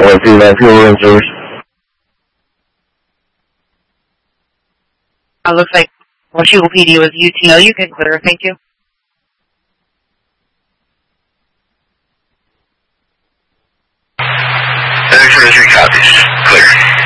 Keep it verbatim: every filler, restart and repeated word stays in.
One two nine two room service. Uh, looks like Washougal P D was U T L. You can clear. Thank you. X-ray three copies. Clear.